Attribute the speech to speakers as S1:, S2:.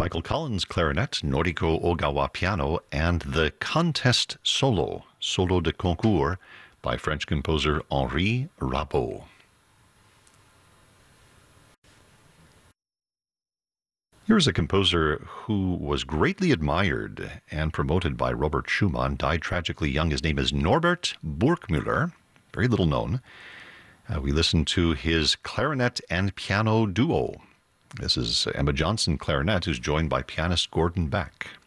S1: Michael Collins clarinet, Noriko Ogawa piano, and the Contest Solo, Solo de Concours, by French composer Henri Rabault. Here's a composer who was greatly admired and promoted by Robert Schumann, died tragically young. His name is Norbert Burgmüller, very little known. We listen to his clarinet and piano duo. This is Emma Johnson clarinet, who's joined by pianist Gordon Beck.